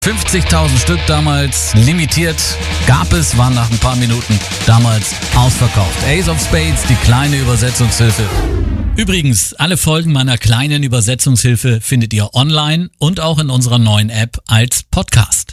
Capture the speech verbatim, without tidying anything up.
fünfzigtausend Stück damals, limitiert, gab es, waren nach ein paar Minuten damals ausverkauft. Ace of Spades, die kleine Übersetzungshilfe. Übrigens, alle Folgen meiner kleinen Übersetzungshilfe findet ihr online und auch in unserer neuen App als Podcast.